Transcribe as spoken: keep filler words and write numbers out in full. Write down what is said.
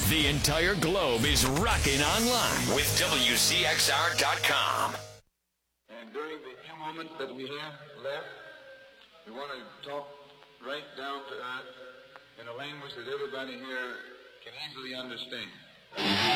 The entire globe is rocking online with W C X R dot com. And during the few moments that we have left, we want to talk right down to earth in a language that everybody here can easily understand.